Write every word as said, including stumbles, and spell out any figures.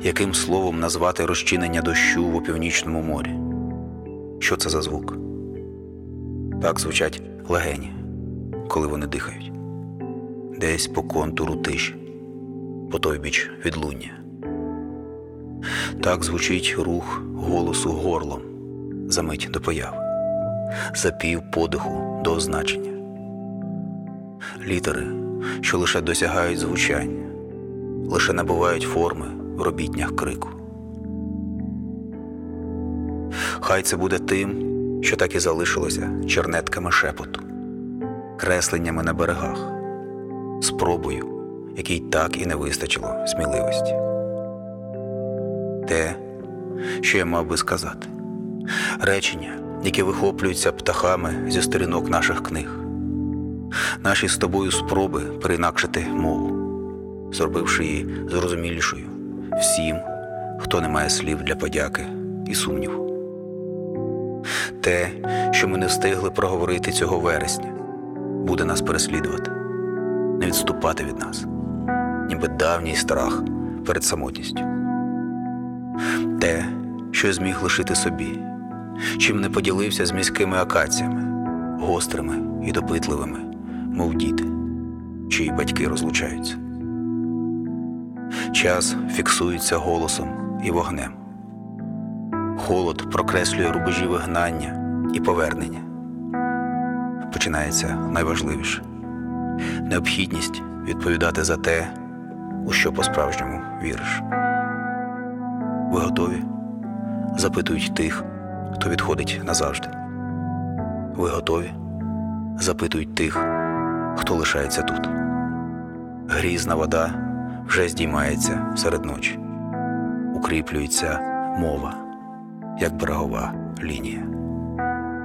Яким словом назвати розчинення дощу в опівнічному морі? Що це за звук? Так звучать легені, коли вони дихають. Десь по контуру тиші, по той біч відлуння. Так звучить рух голосу горлом за мить до появи, за пів подиху до означення. Літери, що лише досягають звучання, лише набувають форми в робітнях крику. Хай це буде тим, що так і залишилося чернетками шепоту, кресленнями на берегах, спробою, якій так і не вистачило сміливості. Те, що я мав би сказати, речення, які вихоплюються птахами зі сторінок наших книг, наші з тобою спроби переінакшити мову, зробивши її зрозумілішою всім, хто не має слів для подяки і сумніву. Те, що ми не встигли проговорити цього вересня, буде нас переслідувати, не відступати від нас, ніби давній страх перед самотністю. Те, що я зміг лишити собі, чим не поділився з міськими акаціями, гострими і допитливими, мов діти, чиї батьки розлучаються. Час фіксується голосом і вогнем. Холод прокреслює рубежі вигнання і повернення. Починається найважливіше – необхідність відповідати за те, у що по-справжньому віриш. Ви готові? Запитують тих, хто відходить назавжди. Ви готові? Запитують тих, хто лишається тут. Грізна вода вже здіймається серед ночі. Укріплюється мова, як берегова лінія.